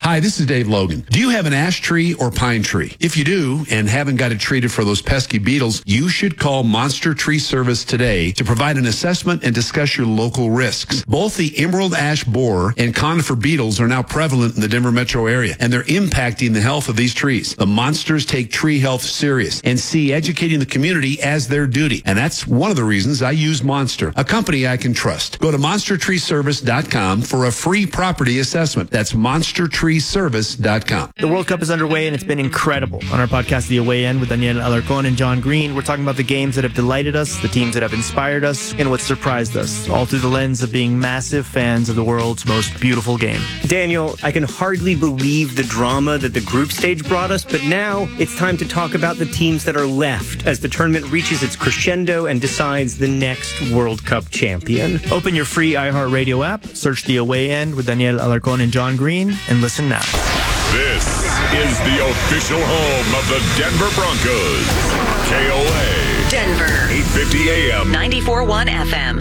Hi, this is Dave Logan. Do you have an ash tree or pine tree? If you do and haven't got it treated for those pesky beetles, you should call Monster Tree Service today to provide an assessment and discuss your local risks. Both the emerald ash borer and conifer beetles are now prevalent in the Denver metro area, and they're impacting the health of these trees. The monsters take tree health serious and see educating the community as their duty. And that's one of the reasons I use Monster, a company I can trust. Go to monstertreeservice.com for a free property assessment. That's monstertreeservice.com. The World Cup is underway, and it's been incredible. On our podcast, The Away End, with Daniel Alarcon and John Green, we're talking about the games that have delighted us, the teams that have inspired us, and what surprised us, all through the lens of being massive fans of the world's most beautiful game. Daniel, I can hardly believe the drama that the group stage brought us, but now it's time to talk about the teams that are left as the tournament reaches its crescendo and decides the next World Cup champion. Open your free iHeartRadio app, search The Away End with Daniel Alarcon and John Green, and listen now. This is the official home of the Denver Broncos. KOA. Denver. 850 AM. 94.1 FM.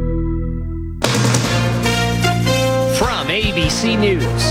From ABC News,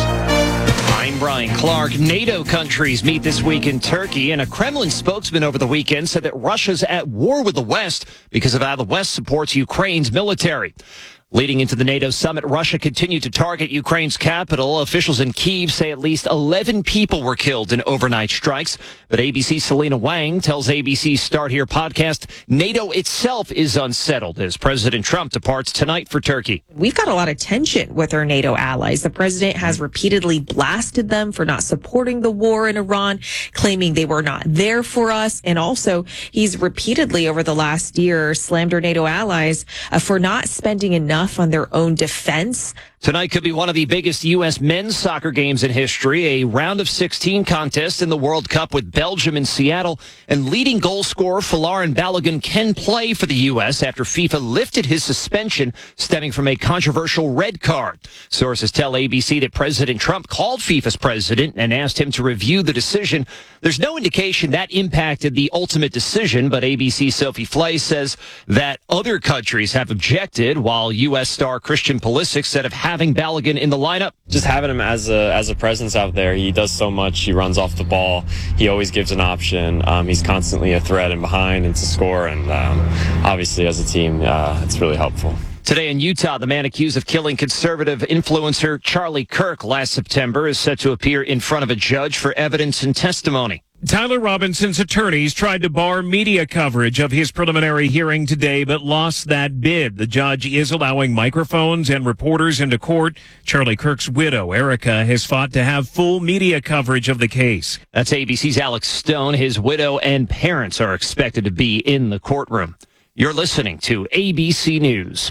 I'm Brian Clark. NATO countries meet this week in Turkey, and a Kremlin spokesman over the weekend said that Russia's at war with the West because of how the West supports Ukraine's military. Leading into the NATO summit, Russia continued to target Ukraine's capital. Officials in Kyiv say at least 11 people were killed in overnight strikes. But ABC's Selena Wang tells ABC's Start Here podcast NATO itself is unsettled as President Trump departs tonight for Turkey. We've got a lot of tension with our NATO allies. The president has repeatedly blasted them for not supporting the war in Iran, claiming they were not there for us. And also, he's repeatedly over the last year slammed our NATO allies for not spending enough on their own defense. Tonight could be one of the biggest U.S. men's soccer games in history, a round of 16 contest in the World Cup with Belgium in Seattle, and leading goal scorer Folarin Balogun can play for the U.S. after FIFA lifted his suspension stemming from a controversial red card. Sources tell ABC that President Trump called FIFA's president and asked him to review the decision. There's no indication that impacted the ultimate decision, but ABC's Sophie Flay says that other countries have objected, while U.S. star Christian Pulisic said of having Balogun in the lineup. Just having him as a presence out there. He does so much. He runs off the ball. He always gives an option. He's constantly a threat and behind and to score. And obviously, as a team, it's really helpful. Today in Utah, the man accused of killing conservative influencer Charlie Kirk last September is set to appear in front of a judge for evidence and testimony. Tyler Robinson's attorneys tried to bar media coverage of his preliminary hearing today, but lost that bid. The judge is allowing microphones and reporters into court. Charlie Kirk's widow, Erica, has fought to have full media coverage of the case. That's ABC's Alex Stone. His widow and parents are expected to be in the courtroom. You're listening to ABC News.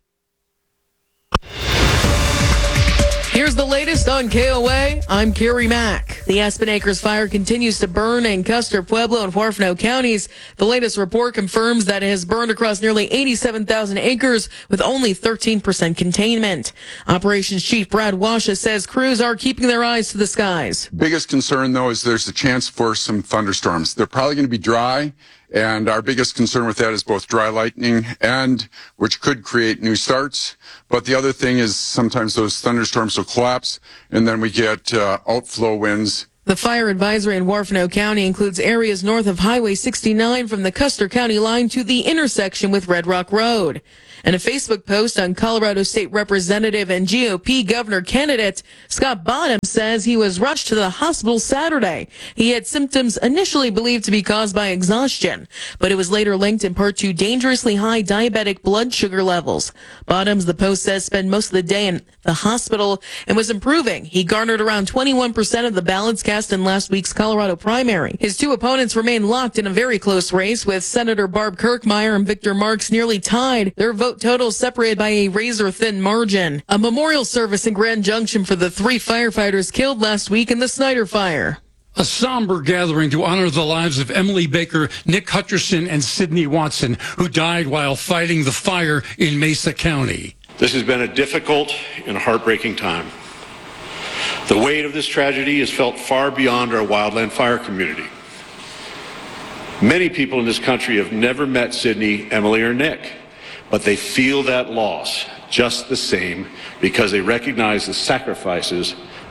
Here's the latest on KOA. I'm Carrie Mack. The Aspen Acres fire continues to burn in Custer, Pueblo, and Huerfano counties. The latest report confirms that it has burned across nearly 87,000 acres with only 13% containment. Operations Chief Brad Washa says crews are keeping their eyes to the skies. Biggest concern, though, is there's a chance for some thunderstorms. They're probably going to be dry. And our biggest concern with that is both dry lightning and which could create new starts. But the other thing is sometimes those thunderstorms will collapse and then we get outflow winds. The fire advisory in Huerfano County includes areas north of Highway 69 from the Custer County line to the intersection with Red Rock Road. In a Facebook post on Colorado State Representative and GOP governor candidate Scott Bottom says he was rushed to the hospital Saturday. He had symptoms initially believed to be caused by exhaustion, but it was later linked in part to dangerously high diabetic blood sugar levels. Bottoms, the post says, spent most of the day in the hospital and was improving. He garnered around 21% of the ballots cast in last week's Colorado primary. His two opponents remain locked in a very close race, with Senator Barb Kirkmeyer and Victor Marks nearly tied. Their vote total separated by a razor-thin margin. A memorial service in Grand Junction for the 3 firefighters killed last week in the Snyder Fire. A somber gathering to honor the lives of Emily Baker, Nick Hutcherson, and Sidney Watson, who died while fighting the fire in Mesa County. This has been a difficult and heartbreaking time. The weight of this tragedy is felt far beyond our wildland fire community. Many people in this country have never met Sidney, Emily, or Nick, but they feel that loss just the same because they recognize the sacrifices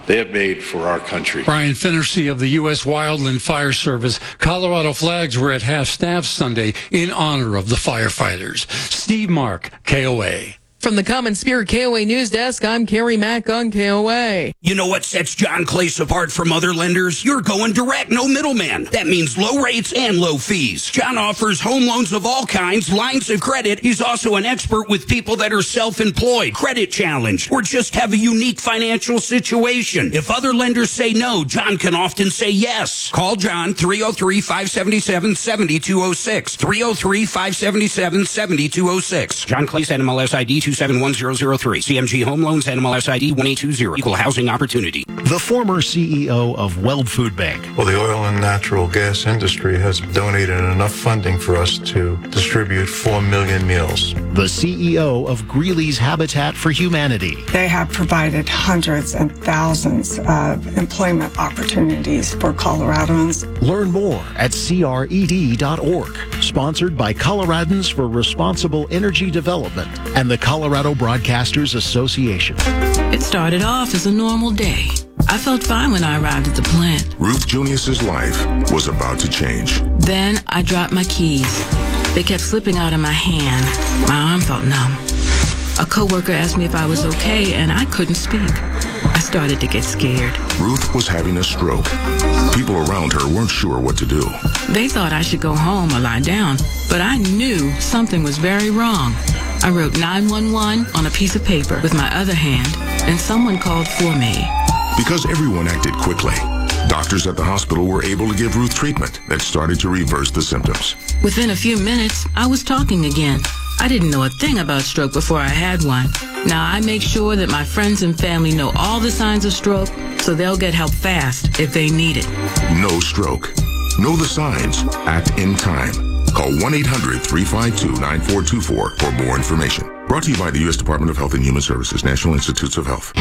they have made for our country. Brian Finnersey of the U.S. Wildland Fire Service. Colorado flags were at half-staff Sunday in honor of the firefighters. Steve Mark, KOA. From the Common Spirit KOA News Desk, I'm Carrie Mack on KOA. You know what sets John Clace apart from other lenders? You're going direct, no middleman. That means low rates and low fees. John offers home loans of all kinds, lines of credit. He's also an expert with people that are self-employed, credit challenged, or just have a unique financial situation. If other lenders say no, John can often say yes. Call John 303-577-7206. 303-577-7206. John Clace, NMLS ID 271003. CMG Home Loans, NMLS ID 1820. Equal housing opportunity. The former CEO of Weld Food Bank. Well, the oil and natural gas industry has donated enough funding for us to distribute 4 million meals. The CEO of Greeley's Habitat for Humanity. They have provided hundreds and thousands of employment opportunities for Coloradans. Learn more at cred.org. Sponsored by Coloradans for Responsible Energy Development and the Colorado Broadcasters Association. It started off as a normal day. I felt fine when I arrived at the plant. Ruth Junius's life was about to change. Then I dropped my keys. They kept slipping out of my hand. My arm felt numb. A coworker asked me if I was okay, and I couldn't speak. I started to get scared. Ruth was having a stroke. People around her weren't sure what to do. They thought I should go home or lie down, but I knew something was very wrong. I wrote 911 on a piece of paper with my other hand, and someone called for me. Because everyone acted quickly, doctors at the hospital were able to give Ruth treatment that started to reverse the symptoms. Within a few minutes, I was talking again. I didn't know a thing about stroke before I had one. Now I make sure that my friends and family know all the signs of stroke so they'll get help fast if they need it. No stroke. Know the signs. Act in time. Call 1-800-352-9424 for more information. Brought to you by the U.S. Department of Health and Human Services, National Institutes of Health.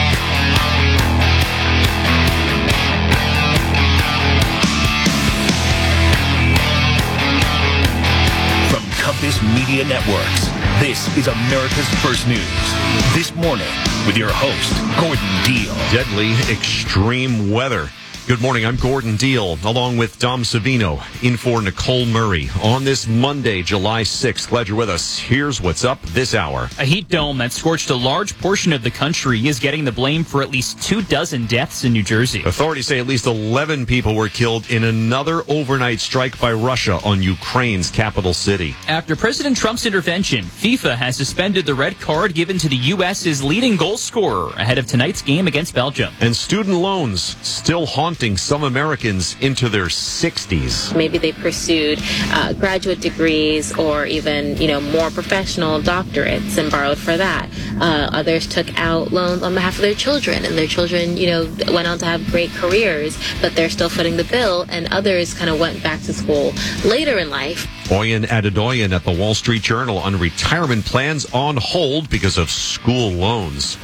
Compass Media Networks. This is America's First News. This morning with your host, Gordon Deal. Deadly extreme weather. Good morning, I'm Gordon Deal, along with Dom Savino, in for Nicole Murray. On this Monday, July 6th, glad you're with us. Here's what's up this hour. A heat dome that scorched a large portion of the country is getting the blame for at least 24 deaths in New Jersey. Authorities say at least 11 people were killed in another overnight strike by Russia on Ukraine's capital city. After President Trump's intervention, FIFA has suspended the red card given to the U.S.'s leading goal scorer ahead of tonight's game against Belgium. And student loans still haunting some Americans into their 60s. Maybe they pursued graduate degrees or even, more professional doctorates and borrowed for that. Others took out loans on behalf of their children, and their children, went on to have great careers, but they're still footing the bill, and others kind of went back to school later in life. Oyen Adedoyan at the Wall Street Journal on retirement plans on hold because of school loans.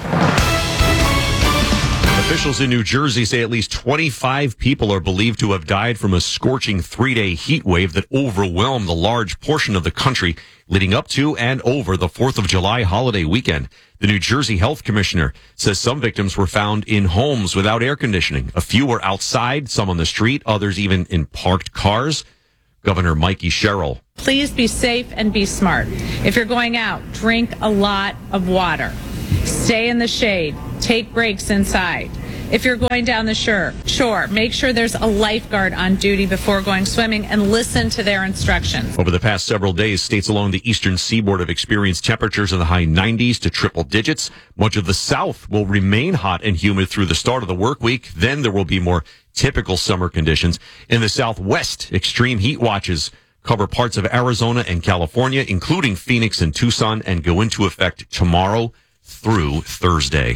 Officials in New Jersey say at least 25 people are believed to have died from a scorching 3-day heat wave that overwhelmed a large portion of the country leading up to and over the 4th of July holiday weekend. The New Jersey Health Commissioner says some victims were found in homes without air conditioning. A few were outside, some on the street, others even in parked cars. Governor Mikey Sherrill. Please be safe and be smart. If you're going out, drink a lot of water. Stay in the shade. Take breaks inside. If you're going down the shore, make sure there's a lifeguard on duty before going swimming and listen to their instructions. Over the past several days, states along the eastern seaboard have experienced temperatures in the high 90s to triple digits. Much of the South will remain hot and humid through the start of the work week. Then there will be more typical summer conditions. In the Southwest, extreme heat watches cover parts of Arizona and California, including Phoenix and Tucson, and go into effect tomorrow through Thursday.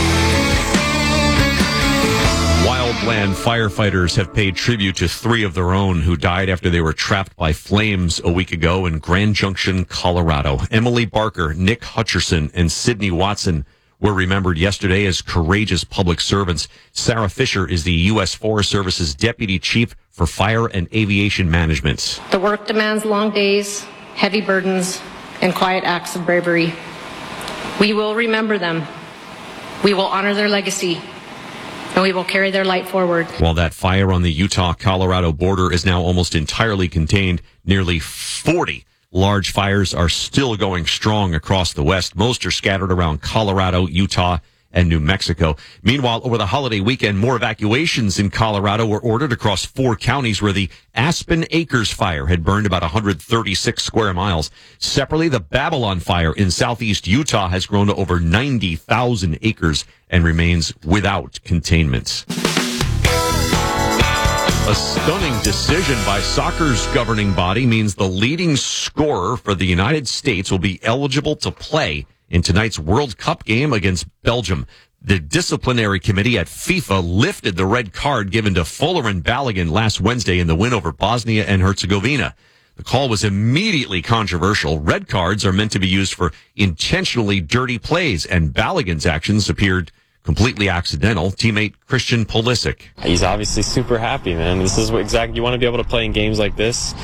Wildland firefighters have paid tribute to 3 of their own who died after they were trapped by flames a week ago in Grand Junction, Colorado. Emily Barker, Nick Hutcherson, and Sydney Watson were remembered yesterday as courageous public servants. Sarah Fisher is the U.S. Forest Service's Deputy Chief for Fire and Aviation Management. The work demands long days, heavy burdens, and quiet acts of bravery. We will remember them. We will honor their legacy. and we will carry their light forward. While that fire on the Utah-Colorado border is now almost entirely contained, nearly 40 large fires are still going strong across the West. Most are scattered around Colorado, Utah, and New Mexico. Meanwhile, over the holiday weekend, more evacuations in Colorado were ordered across 4 counties where the Aspen Acres fire had burned about 136 square miles. Separately, the Babylon fire in southeast Utah has grown to over 90,000 acres and remains without containment. A stunning decision by soccer's governing body means the leading scorer for the United States will be eligible to play in tonight's World Cup game against Belgium. The disciplinary committee at FIFA lifted the red card given to Folarin Balogun last Wednesday in the win over Bosnia and Herzegovina. The call was immediately controversial. Red cards are meant to be used for intentionally dirty plays, and Balogun's actions appeared completely accidental. Teammate Christian Pulisic. He's obviously super happy, man. This is what exactly you want to be able to play in games like this.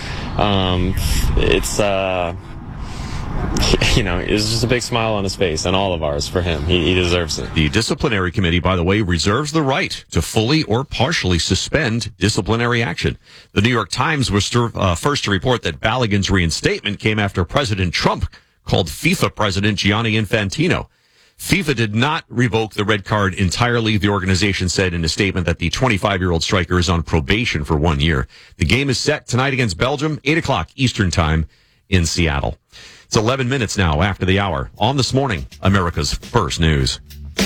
It's just a big smile on his face, and all of ours for him. He deserves it. The disciplinary committee, by the way, reserves the right to fully or partially suspend disciplinary action. The New York Times was first to report that Balogun's reinstatement came after President Trump called FIFA President Gianni Infantino. FIFA did not revoke the red card entirely. The organization said in a statement that the 25-year-old striker is on probation for 1 year. The game is set tonight against Belgium, 8 o'clock Eastern Time in Seattle. It's 11 minutes now after the hour. On This Morning, America's First News.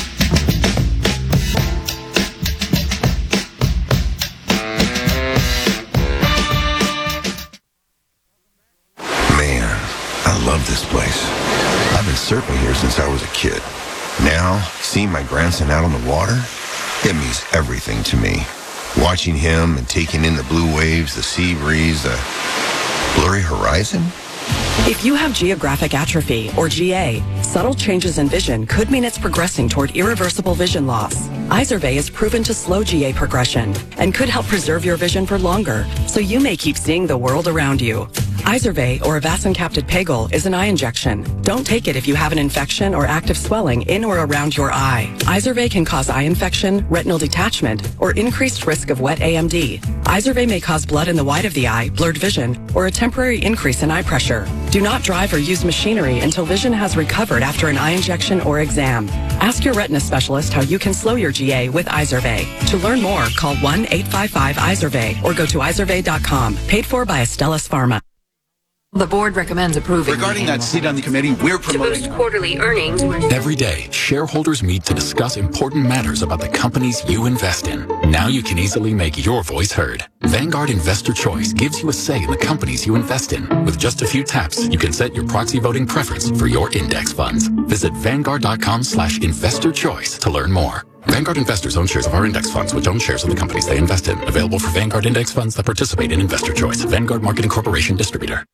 Man, I love this place. I've been surfing here since I was a kid. Now, seeing my grandson out on the water, it means everything to me. Watching him and taking in the blue waves, the sea breeze, the blurry horizon. If you have geographic atrophy, or GA, subtle changes in vision could mean it's progressing toward irreversible vision loss. Izervay is proven to slow GA progression and could help preserve your vision for longer, so you may keep seeing the world around you. Izervay, or avacincaptad pegol, is an eye injection. Don't take it if you have an infection or active swelling in or around your eye. Izervay can cause eye infection, retinal detachment, or increased risk of wet AMD. Izervay may cause blood in the white of the eye, blurred vision, or a temporary increase in eye pressure. Do not drive or use machinery until vision has recovered after an eye injection or exam. Ask your retina specialist how you can slow your GA with Izervay. To learn more, call 1-855-IZERVAY or go to izervay.com. Paid for by Astellas Pharma. The board recommends approving. Regarding that seat on the committee, we're promoting to boost quarterly earnings. Every day, shareholders meet to discuss important matters about the companies you invest in. Now you can easily make your voice heard. Vanguard Investor Choice gives you a say in the companies you invest in. With just a few taps, you can set your proxy voting preference for your index funds. Visit Vanguard.com/investorchoice to learn more. Vanguard investors own shares of our index funds, which own shares of the companies they invest in. Available for Vanguard index funds that participate in Investor Choice. Vanguard Marketing Corporation Distributor.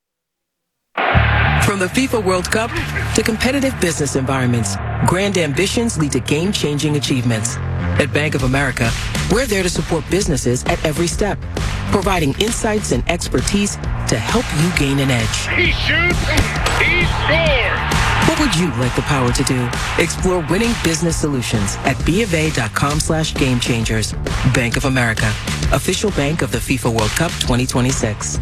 From the FIFA World Cup to competitive business environments, grand ambitions lead to game-changing achievements. At Bank of America, we're there to support businesses at every step, providing insights and expertise to help you gain an edge. He shoots, he scores! What would you like the power to do? Explore winning business solutions at BofA.com/gamechangers. Bank of America, official bank of the FIFA World Cup 2026.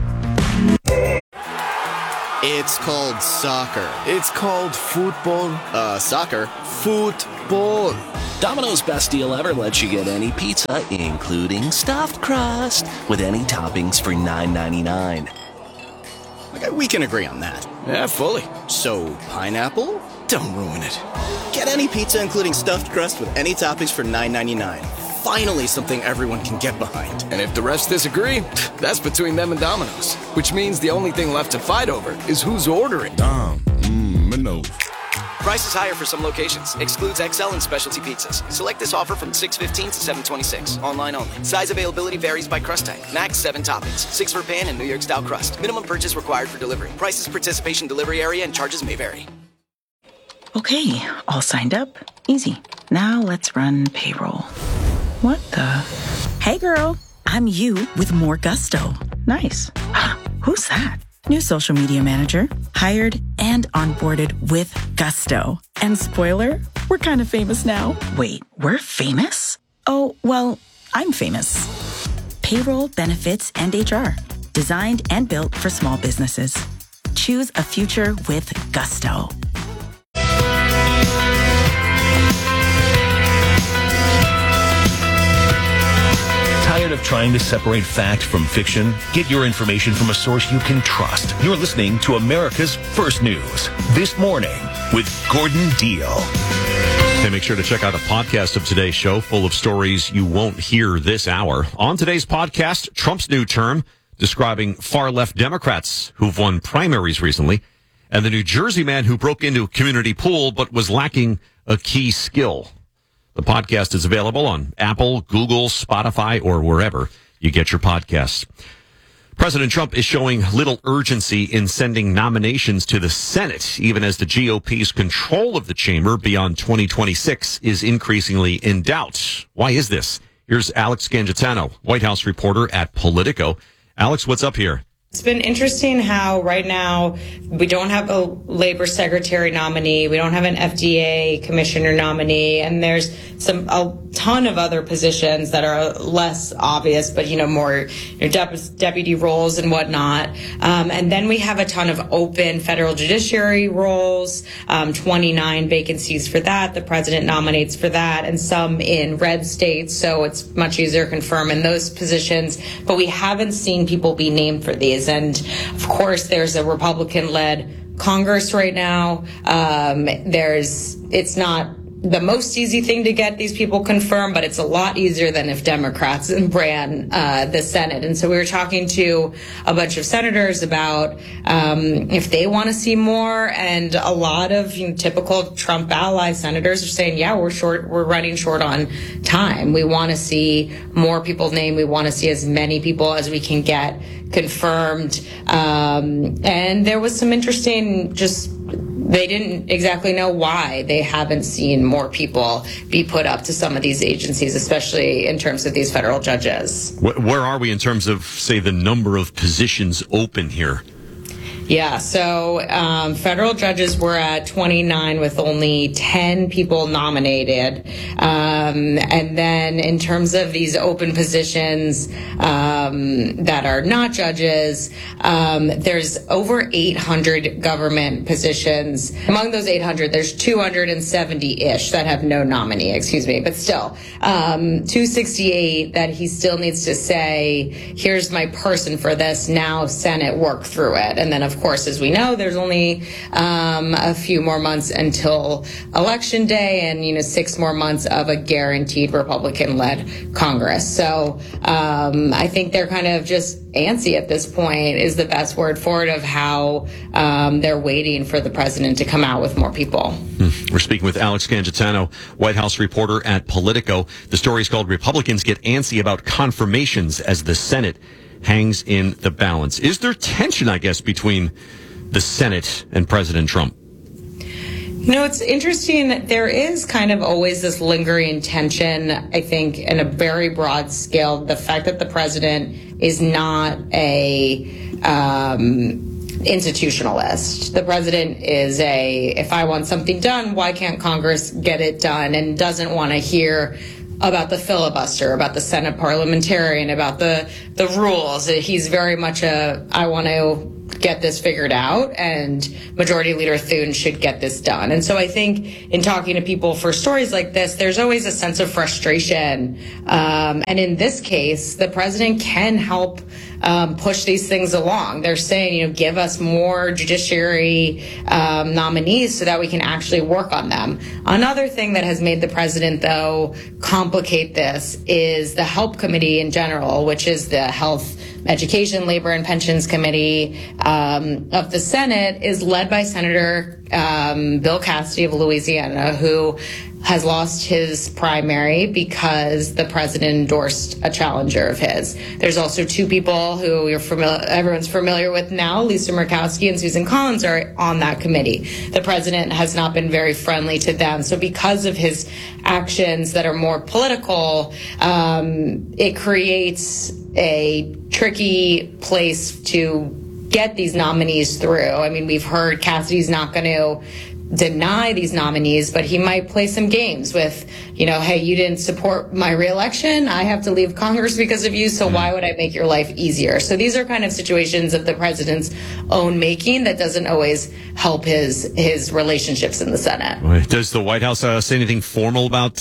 It's called soccer. It's called football. Soccer. Football. Domino's best deal ever lets you get any pizza, including stuffed crust, with any toppings for $9.99. Okay, we can agree on that. Yeah, fully. So, pineapple? Don't ruin it. Get any pizza, including stuffed crust, with any toppings for $9.99. Finally something everyone can get behind. And if the rest disagree, that's between them and Domino's. Which means the only thing left to fight over is who's ordering. Domino's. Price is higher for some locations. Excludes XL and specialty pizzas. Select this offer from 6/15 to 7/26. Online only. Size availability varies by crust type. Max 7 toppings. 6 for pan and New York style crust. Minimum purchase required for delivery. Prices, participation, delivery area, and charges may vary. Okay, all signed up. Easy. Now let's run payroll. What the? Hey girl, I'm you with more gusto. Nice. Who's that? New social media manager. Hired and onboarded with gusto. And spoiler, we're kind of famous now. Wait, we're famous? Oh, well, I'm famous. Payroll, benefits, and HR. Designed and built for small businesses. Choose a future with gusto. Tired of trying to separate fact from fiction? Get your information from a source you can trust. You're listening to America's First News. This Morning with Gordon Deal. Hey, make sure to check out a podcast of today's show full of stories you won't hear this hour. On today's podcast, Trump's new term describing far-left Democrats who've won primaries recently, and the New Jersey man who broke into a community pool but was lacking a key skill. The podcast is available on Apple, Google, Spotify, or wherever you get your podcasts. President Trump is showing little urgency in sending nominations to the Senate, even as the GOP's control of the chamber beyond 2026 is increasingly in doubt. Why is this? Here's Alex Gangitano, White House reporter at Politico. Alex, what's up here? It's been interesting how right now we don't have a labor secretary nominee, we don't have an FDA commissioner nominee, and there's a ton of other positions that are less obvious, but more deputy roles and whatnot. And then we have a ton of open federal judiciary roles, 29 vacancies for that. The president nominates for that, and some in red states, so it's much easier to confirm in those positions. But we haven't seen people be named for these. And of course, there's a Republican-led Congress right now. It's not the most easy thing to get these people confirmed, but it's a lot easier than if Democrats ran the Senate. And so we were talking to a bunch of senators about if they want to see more, and a lot of typical Trump ally senators are saying, yeah, we're running short on time. We want to see more people named. We want to see as many people as we can get confirmed. And there was some interesting they didn't exactly know why they haven't seen more people be put up to some of these agencies, especially in terms of these federal judges. Where are we in terms of, say, the number of positions open here? Yeah, so federal judges were at 29 with only 10 people nominated. And then in terms of these open positions that are not judges, there's over 800 government positions. Among those 800, there's 270-ish that have no nominee, but still, 268 that he still needs to say, here's my person for this, now Senate, work through it. And then, of course, as we know, there's only a few more months until Election Day, and 6 more months of a guaranteed Republican-led Congress. So I think they're kind of just antsy at this point is the best word for it, of how they're waiting for the president to come out with more people. We're speaking with Alex Gangitano, White House reporter at Politico. The story is called Republicans Get Antsy About Confirmations as the Senate Hangs in the Balance. Is there tension, I guess, between the Senate and President Trump? It's interesting. There is kind of always this lingering tension, I think, in a very broad scale. The fact that the president is not a institutionalist. The president is if I want something done, why can't Congress get it done? And doesn't want to hear about the filibuster, about the Senate parliamentarian, about the rules. He's very much I want to get this figured out, and Majority Leader Thune should get this done. And so I think in talking to people for stories like this, there's always a sense of frustration. And in this case, the president can help push these things along. They're saying, give us more judiciary nominees so that we can actually work on them. Another thing that has made the president, though, complicate this is the HELP Committee in general, which is the Health, Education, Labor, and Pensions Committee of the Senate, is led by Senator Bill Cassidy of Louisiana, who has lost his primary because the president endorsed a challenger of his. There's also 2 people who everyone's familiar with now, Lisa Murkowski and Susan Collins, are on that committee. The president has not been very friendly to them. So because of his actions that are more political, it creates a tricky place to get these nominees through. I mean, we've heard Cassidy's not going to deny these nominees, but he might play some games with, hey, you didn't support my reelection. I have to leave Congress because of you. So why would I make your life easier? So these are kind of situations of the president's own making that doesn't always help his relationships in the Senate. Does the White House say anything formal about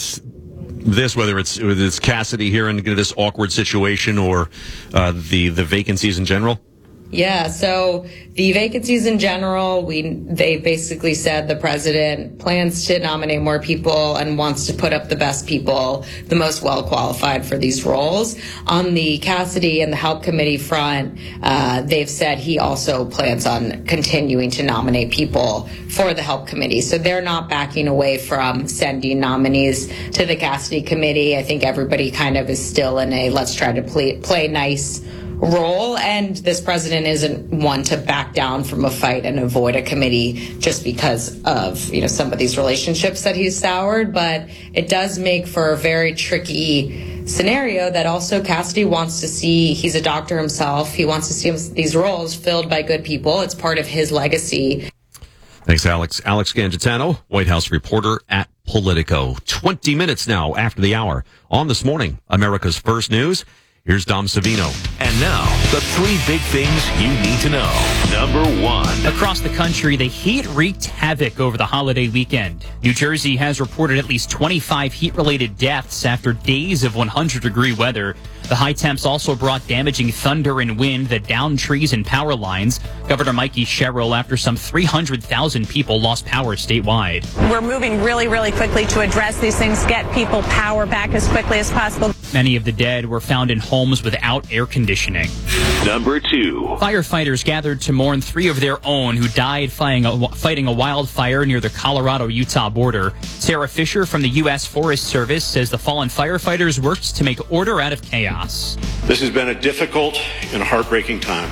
this, whether it's Cassidy here in this awkward situation or the vacancies in general? Yeah, so the vacancies in general, they basically said the president plans to nominate more people and wants to put up the best people, the most well-qualified for these roles. On the Cassidy and the Help Committee front, they've said he also plans on continuing to nominate people for the Help Committee. So they're not backing away from sending nominees to the Cassidy Committee. I think everybody kind of is still in a let's try to play nice role, and this president isn't one to back down from a fight and avoid a committee just because of some of these relationships that he's soured. But it does make for a very tricky scenario that also Cassidy wants to see. He's a doctor himself. He wants to see these roles filled by good people. It's part of his legacy. Thanks, Alex. Alex Gangitano, White House reporter at Politico. 20 minutes now after the hour. On This Morning, America's First News. Here's Dom Savino. And now, the 3 big things you need to know. Number 1. Across the country, the heat wreaked havoc over the holiday weekend. New Jersey has reported at least 25 heat-related deaths after days of 100-degree weather. The high temps also brought damaging thunder and wind that downed trees and power lines. Governor Mikey Sherrill, after some 300,000 people lost power statewide. We're moving really, really quickly to address these things, get people power back as quickly as possible. Many of the dead were found in homes without air conditioning. Number 2. Firefighters gathered to mourn 3 of their own who died fighting a wildfire near the Colorado-Utah border. Sarah Fisher from the U.S. Forest Service says the fallen firefighters worked to make order out of chaos. This has been a difficult and heartbreaking time.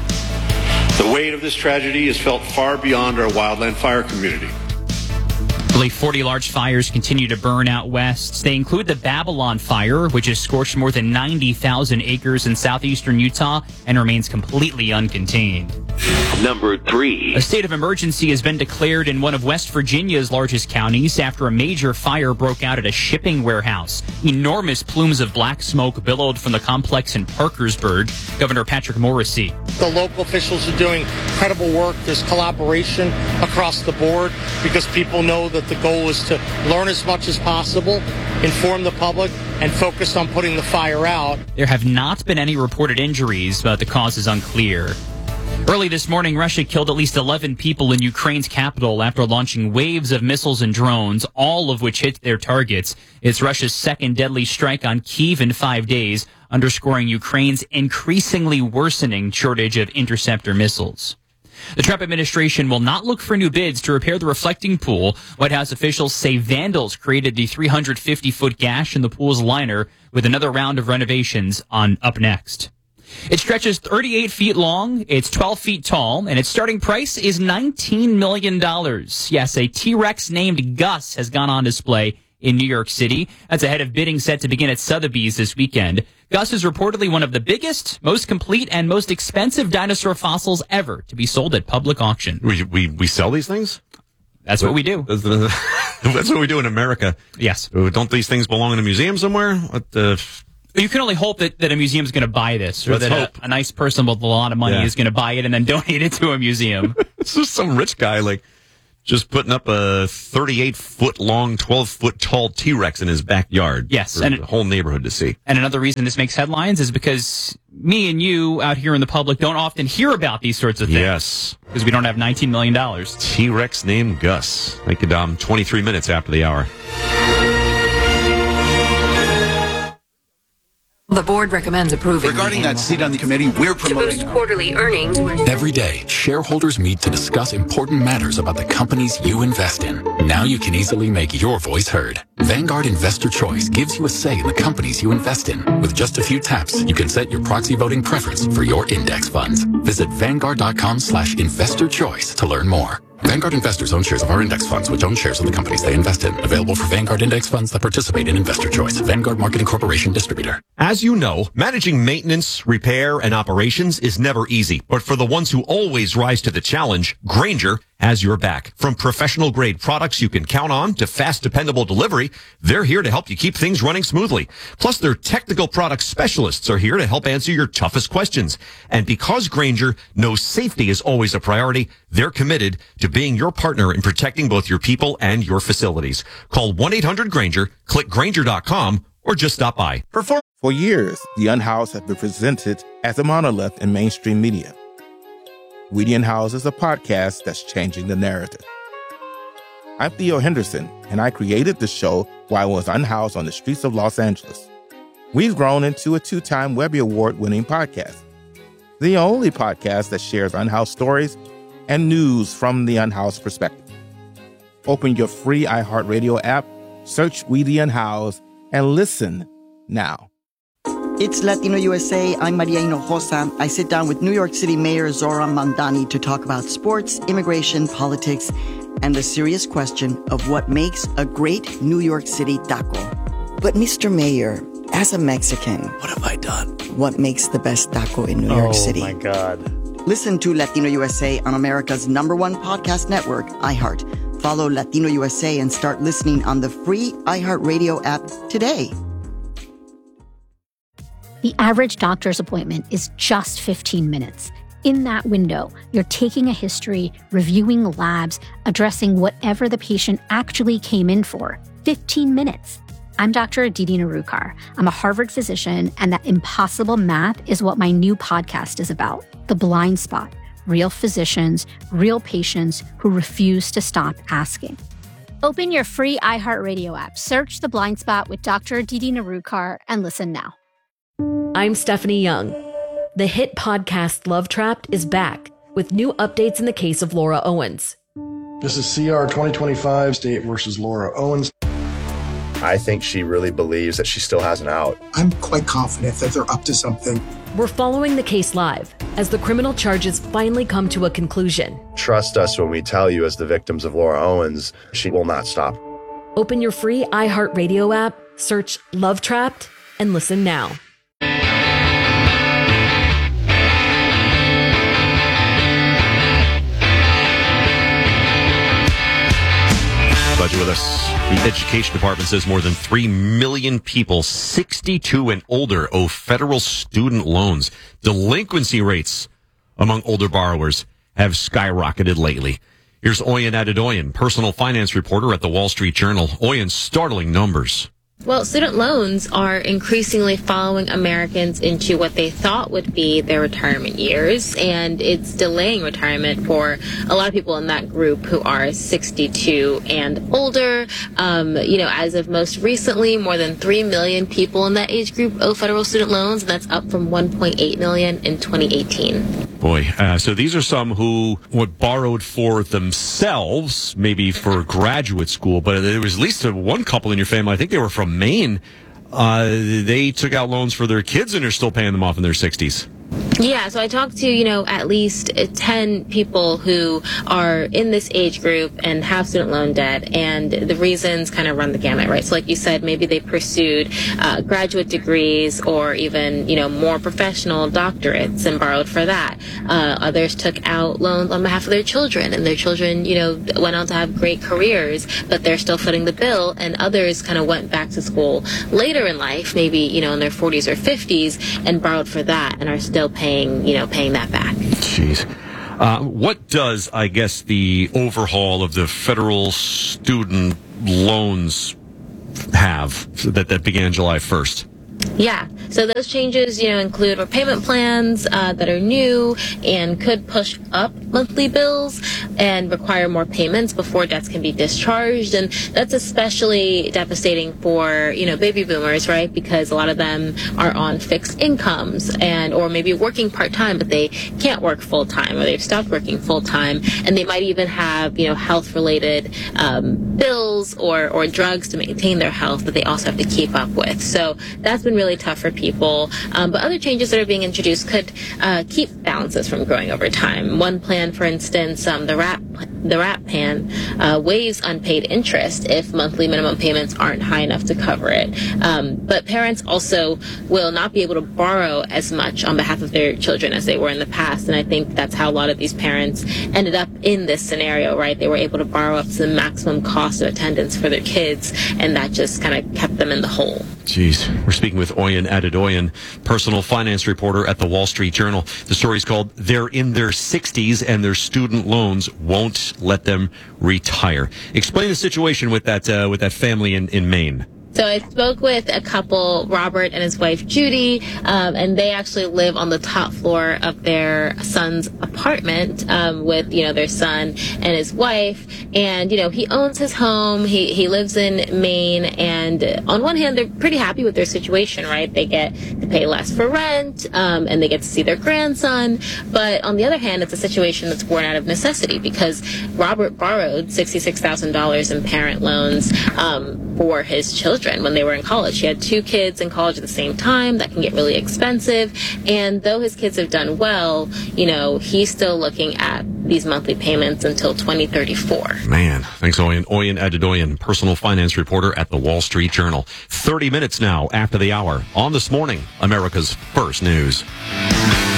The weight of this tragedy is felt far beyond our wildland fire community. Nearly 40 large fires continue to burn out west. They include the Babylon Fire, which has scorched more than 90,000 acres in southeastern Utah and remains completely uncontained. Number 3. A state of emergency has been declared in one of West Virginia's largest counties after a major fire broke out at a shipping warehouse. Enormous plumes of black smoke billowed from the complex in Parkersburg. Governor Patrick Morrisey. The local officials are doing incredible work. There's collaboration across the board because people know that the goal is to learn as much as possible, inform the public, and focus on putting the fire out. There have not been any reported injuries, but the cause is unclear. Early this morning, Russia killed at least 11 people in Ukraine's capital after launching waves of missiles and drones, all of which hit their targets. It's Russia's second deadly strike on Kyiv in 5 days, underscoring Ukraine's increasingly worsening shortage of interceptor missiles. The Trump administration will not look for new bids to repair the reflecting pool. White House officials say vandals created the 350-foot gash in the pool's liner, with another round of renovations up next. It stretches 38 feet long, it's 12 feet tall, and its starting price is $19 million. Yes, a T-Rex named Gus has gone on display in New York City. That's ahead of bidding set to begin at Sotheby's this weekend. Gus is reportedly one of the biggest, most complete, and most expensive dinosaur fossils ever to be sold at public auction. We sell these things? That's what we do. That's what we do in America. Yes. Don't these things belong in a museum somewhere? You can only hope that a museum's going to buy this, or that a nice person with a lot of money is going to buy it and then donate it to a museum. It's just some rich guy, just putting up a 38-foot long, 12-foot tall T-Rex in his backyard. Yes. For the whole neighborhood to see. And another reason this makes headlines is because me and you out here in the public don't often hear about these sorts of things. Yes. Because we don't have $19 million. T-Rex named Gus. Thank you, Dom. 23 minutes after the hour. The board recommends approving. Regarding that seat on the committee, we're to promoting boost quarterly earnings. Every day, shareholders meet to discuss important matters about the companies you invest in. Now you can easily make your voice heard. Vanguard Investor Choice gives you a say in the companies you invest in. With just a few taps, you can set your proxy voting preference for your index funds. Visit Vanguard.com/investorchoice to learn more. Vanguard investors own shares of our index funds, which own shares of the companies they invest in. Available for Vanguard index funds that participate in Investor Choice. Vanguard Marketing Corporation distributor. As you know, managing maintenance, repair, and operations is never easy. But for the ones who always rise to the challenge, Grainger has your back. From professional grade products you can count on to fast, dependable delivery, they're here to help you keep things running smoothly. Plus, their technical product specialists are here to help answer your toughest questions. And because Grainger knows safety is always a priority, they're committed to being your partner in protecting both your people and your facilities. Call 1-800-GRAINGER, click Grainger.com, or just stop by. For years, The Unhoused has been presented as a monolith in mainstream media. We the Unhoused is a podcast that's changing the narrative. I'm Theo Henderson, and I created the show while I was unhoused on the streets of Los Angeles. We've grown into a 2-time Webby Award-winning podcast. The only podcast that shares unhoused stories and news from the unhoused perspective. Open your free iHeartRadio app, search We the Unhoused, and listen now. It's Latino USA. I'm Maria Hinojosa. I sit down with New York City Mayor Zohran Mamdani to talk about sports, immigration, politics, and the serious question of what makes a great New York City taco. But Mr. Mayor, as a Mexican, what have I done? What makes the best taco in New York City? Oh, my God. Listen to Latino USA on America's #1 podcast network, iHeart. Follow Latino USA and start listening on the free iHeartRadio app today. The average doctor's appointment is just 15 minutes. In that window, you're taking a history, reviewing labs, addressing whatever the patient actually came in for. 15 minutes. I'm Dr. Aditi Narukar. I'm a Harvard physician, and that impossible math is what my new podcast is about. The Blind Spot. Real physicians, real patients who refuse to stop asking. Open your free iHeartRadio app, search The Blind Spot with Dr. Aditi Narukar, and listen now. I'm Stephanie Young. The hit podcast Love Trapped is back with new updates in the case of Laura Owens. This is CR 2025, State versus Laura Owens. I think she really believes that she still has an out. I'm quite confident that they're up to something. We're following the case live as the criminal charges finally come to a conclusion. Trust us when we tell you, as the victims of Laura Owens, she will not stop. Open your free iHeartRadio app, search Love Trapped, and listen now. Budget with us. The Education Department says more than 3 million people 62 and older owe federal student loans. Delinquency rates among older borrowers have skyrocketed lately. Here's Oyen Adedoyan, personal finance reporter at the Wall Street Journal. Oyen, startling numbers. Well, student loans are increasingly following Americans into what they thought would be their retirement years, and it's delaying retirement for a lot of people in that group who are 62 and older. As of most recently, more than 3 million people in that age group owe federal student loans, and that's up from 1.8 million in 2018. Boy, so these are some who borrowed for themselves, maybe for graduate school, but there was at least one couple in your family, I think they were from Maine. They took out loans for their kids and are still paying them off in their 60s. Yeah, so I talked to, at least 10 people who are in this age group and have student loan debt, and the reasons kind of run the gamut, right? So like you said, maybe they pursued graduate degrees or even, more professional doctorates and borrowed for that. Others took out loans on behalf of their children, and their children, went on to have great careers, but they're still footing the bill, and others kind of went back to school later in life, maybe, in their 40s or 50s, and borrowed for that and are still paying that back. Jeez. What does, I guess, the overhaul of the federal student loans have that began July 1st? Yeah. So those changes, include repayment plans that are new and could push up monthly bills and require more payments before debts can be discharged. And that's especially devastating for, baby boomers, right? Because a lot of them are on fixed incomes or maybe working part-time, but they can't work full-time, or they've stopped working full-time. And they might even have, health-related bills or drugs to maintain their health that they also have to keep up with. So that's been really tough for people. But other changes that are being introduced could keep balances from growing over time. One plan, for instance, the RAP plan waives unpaid interest if monthly minimum payments aren't high enough to cover it. But parents also will not be able to borrow as much on behalf of their children as they were in the past. And I think that's how a lot of these parents ended up in this scenario, right? They were able to borrow up to the maximum cost of attendance for their kids, and that just kind of kept them in the hole. Jeez. We're speaking with Oyin Adedoyin, personal finance reporter at the Wall Street Journal. The story's called "They're in Their 60s and Their Student Loans Won't Let Them Retire." Explain the situation with that family in Maine. So I spoke with a couple, Robert and his wife Judy, and they actually live on the top floor of their son's apartment with, their son and his wife. And, he owns his home. He lives in Maine. And on one hand, they're pretty happy with their situation, right? They get to pay less for rent, and they get to see their grandson. But on the other hand, it's a situation that's born out of necessity because Robert borrowed $66,000 in parent loans for his children when they were in college. He had 2 kids in college at the same time. That can get really expensive. And though his kids have done well, he's still looking at these monthly payments until 2034. Man, thanks, Oyin. Oyin Adedoyin, personal finance reporter at the Wall Street Journal. 30 minutes now after the hour on This Morning, America's First News.